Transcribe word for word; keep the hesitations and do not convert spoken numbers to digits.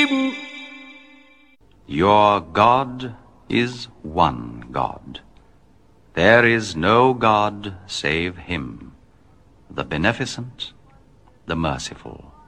Your God is one God. There is no God save him, the beneficent, the merciful.